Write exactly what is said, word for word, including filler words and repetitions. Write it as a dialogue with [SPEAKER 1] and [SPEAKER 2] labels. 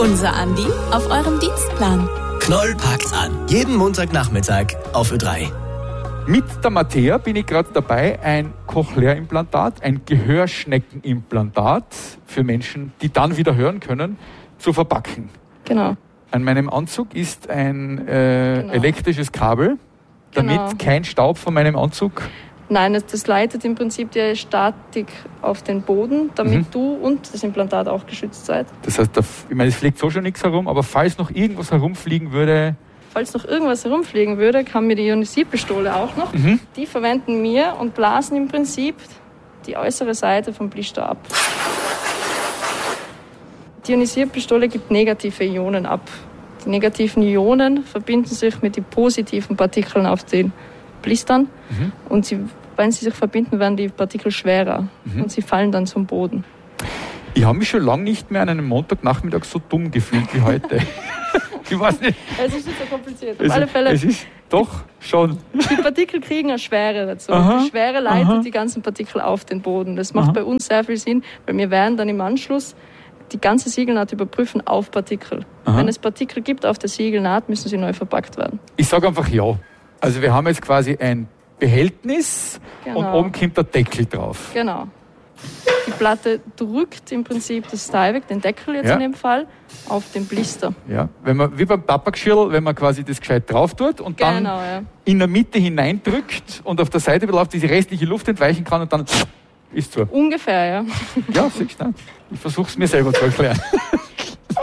[SPEAKER 1] Unser Andi auf eurem Dienstplan.
[SPEAKER 2] Knoll packt's an. Jeden Montagnachmittag auf Ö drei.
[SPEAKER 3] Mit der Mattea bin ich gerade dabei, ein Cochlea-Implantat, ein Gehörschneckenimplantat für Menschen, die dann wieder hören können, zu verpacken.
[SPEAKER 4] Genau.
[SPEAKER 3] An meinem Anzug ist ein äh,
[SPEAKER 4] Genau.
[SPEAKER 3] elektrisches Kabel, damit
[SPEAKER 4] Genau.
[SPEAKER 3] kein Staub von meinem Anzug...
[SPEAKER 4] Nein, das, das leitet im Prinzip die Statik auf den Boden, damit
[SPEAKER 3] Mhm.
[SPEAKER 4] du und das Implantat auch geschützt seid.
[SPEAKER 3] Das heißt, da, ich meine, es fliegt so schon nichts herum, aber falls noch irgendwas herumfliegen würde...
[SPEAKER 4] Falls noch irgendwas herumfliegen würde, haben wir die Ionisierpistole auch noch.
[SPEAKER 3] Mhm.
[SPEAKER 4] Die verwenden wir und blasen im Prinzip die äußere Seite vom Blister ab. Die Ionisierpistole gibt negative Ionen ab. Die negativen Ionen verbinden sich mit den positiven Partikeln auf den Blistern.
[SPEAKER 3] Mhm.
[SPEAKER 4] Und sie, wenn sie sich verbinden, werden die Partikel schwerer.
[SPEAKER 3] Mhm.
[SPEAKER 4] Und sie fallen dann zum Boden.
[SPEAKER 3] Ich habe mich schon lange nicht mehr an einem Montagnachmittag so dumm gefühlt wie heute. Ich weiß nicht.
[SPEAKER 4] Es ist nicht so kompliziert. Auf
[SPEAKER 3] Es,
[SPEAKER 4] alle Fälle,
[SPEAKER 3] es ist doch schon.
[SPEAKER 4] die Partikel kriegen eine Schwere dazu.
[SPEAKER 3] Aha,
[SPEAKER 4] Die Schwere leitet
[SPEAKER 3] aha.
[SPEAKER 4] die ganzen Partikel auf den Boden. Das macht
[SPEAKER 3] Aha.
[SPEAKER 4] bei uns sehr viel Sinn, weil wir werden dann im Anschluss die ganze Siegelnaht überprüfen auf Partikel.
[SPEAKER 3] Aha.
[SPEAKER 4] Wenn es Partikel gibt auf der Siegelnaht, müssen sie neu verpackt werden.
[SPEAKER 3] Ich sage einfach ja. Also wir haben jetzt quasi ein Behältnis
[SPEAKER 4] Genau.
[SPEAKER 3] und oben kommt der Deckel drauf.
[SPEAKER 4] Genau. Die Platte drückt im Prinzip das Tyvek, den Deckel jetzt
[SPEAKER 3] Ja.
[SPEAKER 4] in dem Fall, auf den Blister.
[SPEAKER 3] Ja, wenn man, wie beim Tabaksschirl, wenn man quasi das gescheit drauf tut und dann
[SPEAKER 4] Genau, ja.
[SPEAKER 3] in der Mitte hineindrückt und auf der Seite auf diese restliche Luft entweichen kann und dann ist so.
[SPEAKER 4] Ungefähr, ja.
[SPEAKER 3] Ja, siehst du. Ich versuche es mir selber zu erklären.